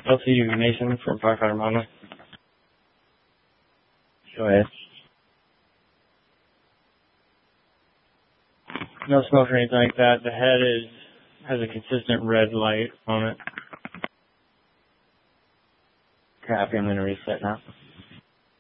LCU Mason from Firefighter Monmouth. Go ahead. No smoke or anything like that. The head has a consistent red light on it. Copy, I'm going to reset now.